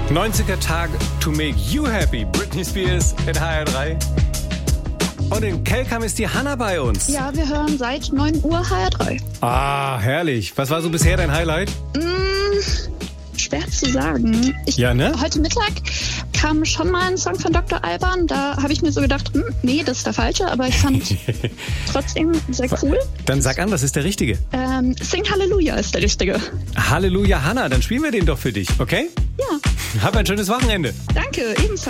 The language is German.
90er Tag to make you happy. Britney Spears in HR3. Und in Kelkam ist die Hanna bei uns. Ja, wir hören seit 9 Uhr HR3. Ah, herrlich. Was war so bisher dein Highlight? Schwer zu sagen. Heute Mittag kam schon mal ein Song von Dr. Alban. Da habe ich mir so gedacht, nee, das ist der falsche. Aber ich fand trotzdem sehr cool. Dann sag an, was ist der richtige? Sing Halleluja ist der richtige. Halleluja, Hanna. Dann spielen wir den doch für dich, okay? Ja. Hab ein schönes Wochenende. Danke, ebenfalls.